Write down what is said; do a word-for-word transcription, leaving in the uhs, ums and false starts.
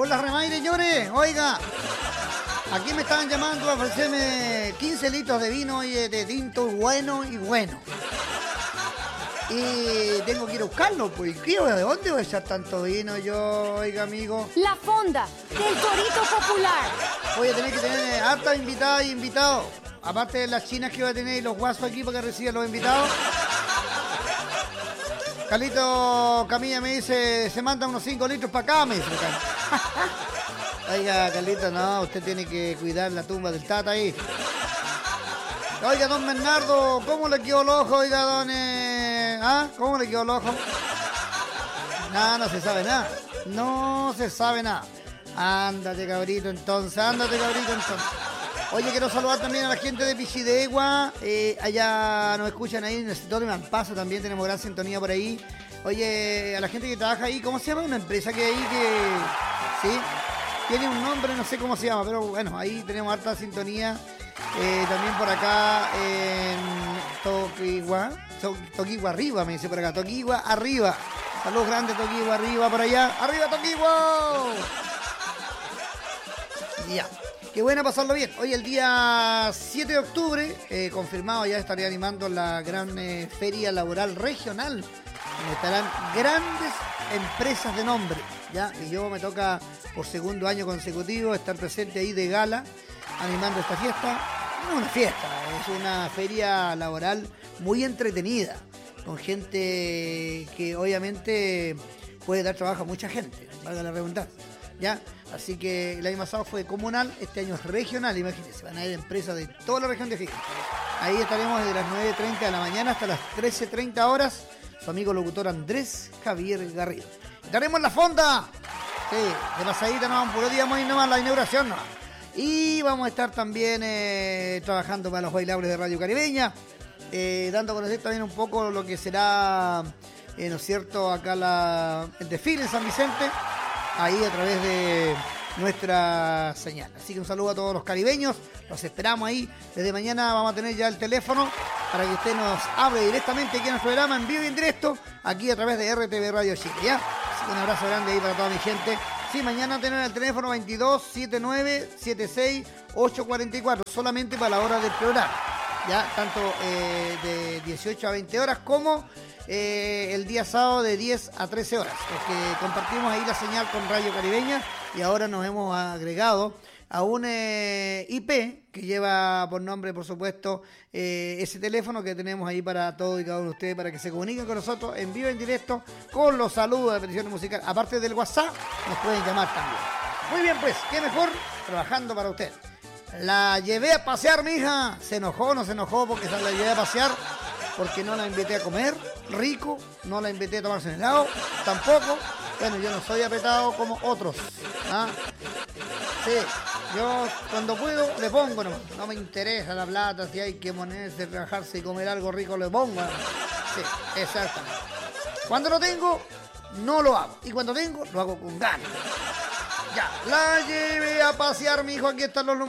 por las Remaires, señores. Oiga, aquí me estaban llamando a ofrecerme quince litros de vino y de tinto bueno y bueno. Y tengo que ir a buscarlo, pues. ¿Qué? ¿De dónde voy a echar tanto vino yo, oiga, amigo? La fonda del Torito Popular. Voy a tener que tener hartas invitadas y invitados. Aparte de las chinas que voy a tener y los guasos aquí para que reciban los invitados. Carlito Camilla me dice, se manda unos cinco litros para acá, me dice. Oiga, Carlito, no, usted tiene que cuidar la tumba del Tata ahí. Oiga, don Bernardo, ¿cómo le quedó el ojo? Oiga, don... Eh... ¿Ah? ¿Cómo le quedó el ojo? Nada, no se sabe nada. No se sabe nada. Ándate, cabrito, entonces. Ándate, cabrito, entonces. Oye, quiero saludar también a la gente de Pichidegua. Eh, allá nos escuchan ahí en el sector de Malpaso. También tenemos gran sintonía por ahí. Oye, a la gente que trabaja ahí, ¿cómo se llama? Una empresa que hay ahí que... ¿Sí? Tiene un nombre, no sé cómo se llama, pero bueno, ahí tenemos harta sintonía. Eh, también por acá en Toquigua, to, Toquigua arriba, me dice por acá, Toquigua arriba. Saludos grandes, Toquigua arriba, por allá. ¡Arriba, Toquigua! Ya, qué buena pasarlo bien. Hoy el día siete de octubre, eh, confirmado, ya estaría animando la gran eh, feria laboral regional, donde estarán grandes empresas de nombre, ya, y yo me toca por segundo año consecutivo estar presente ahí de gala, animando esta fiesta. No es una fiesta, es una feria laboral muy entretenida, con gente que obviamente puede dar trabajo a mucha gente, valga la redundancia, ¿ya? Así que el año pasado fue comunal, este año es regional, imagínense, van a ir empresas de toda la región de Higgins. Ahí estaremos desde las nueve treinta de la mañana hasta las trece treinta horas, su amigo locutor Andrés Javier Garrido. Estaremos en la fonda, sí, de pasadita, no, puro día muy nomás la inauguración, no. Y vamos a estar también eh, trabajando para los bailables de Radio Caribeña, eh, dando a conocer también un poco lo que será, eh, ¿no es cierto?, acá la, el desfile en San Vicente, ahí a través de nuestra señal. Así que un saludo a todos los caribeños, los esperamos ahí. Desde mañana vamos a tener ya el teléfono para que usted nos hable directamente aquí en nuestro programa en vivo y en directo, aquí a través de R T V Radio Chile, ¿ya? Así que un abrazo grande ahí para toda mi gente. Sí, mañana tenemos el teléfono veintidós setenta y nueve setenta y seis ochocientos cuarenta y cuatro, solamente para la hora del programa, ya, tanto eh, de dieciocho a veinte horas como eh, el día sábado de diez a trece horas, porque compartimos ahí la señal con Radio Caribeña y ahora nos hemos agregado a un eh, I P que lleva por nombre, por supuesto, eh, ese teléfono que tenemos ahí para todos y cada uno de ustedes, para que se comuniquen con nosotros en vivo, en directo, con los saludos de peticiones musicales. Aparte del WhatsApp, nos pueden llamar también. Muy bien, pues, qué mejor trabajando para usted. La llevé a pasear, mi hija. Se enojó, no se enojó porque la llevé a pasear, porque no la invité a comer rico, no la invité a tomarse un helado, tampoco. Bueno, yo no soy apretado como otros, ¿ah? Sí, yo cuando puedo le pongo nomás. No me interesa la plata, si hay que ponerse, trabajarse y comer algo rico le pongo. Sí, exactamente. Cuando lo tengo, no lo hago. Y cuando tengo, lo hago con ganas. Ya, la llevé a pasear, mi hijo, aquí están los